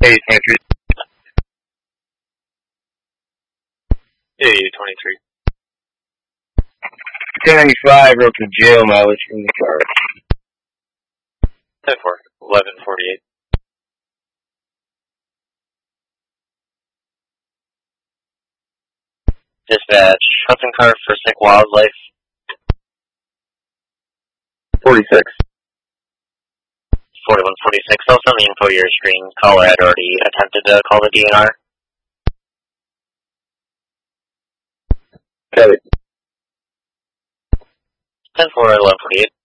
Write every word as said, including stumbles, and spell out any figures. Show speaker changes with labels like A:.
A: Hey, twenty-three.
B: Hey, twenty-three.
A: ten ninety-five, wrote to jail mileage from the car.
B: ten four, eleven forty-eight.
C: Dispatch, Hudson car for Sick Wildlife.
A: forty-six.
C: forty-one forty-six, also on the info your screen, caller had already attempted to call the D N R.
A: Got it.
C: ten four, eleven forty-eight.